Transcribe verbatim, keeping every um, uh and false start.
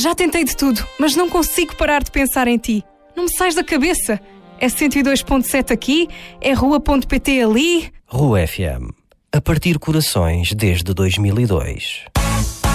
Já tentei de tudo, mas não consigo parar de pensar em ti. Não me sais da cabeça. É cento e dois ponto sete aqui, é rua ponto pt ali. Rua F M. A partir corações desde dois mil e dois.